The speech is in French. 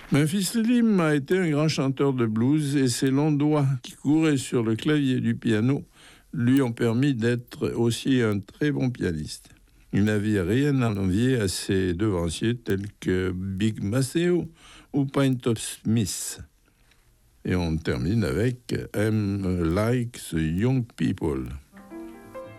Memphis Slim a été un grand chanteur de blues et ses longs doigts qui couraient sur le clavier du piano lui ont permis d'être aussi un très bon pianiste. Il n'avait rien à envier à ses devanciers tels que Big Maceo ou Pint Smith. Et on termine avec I'm Like the Young People.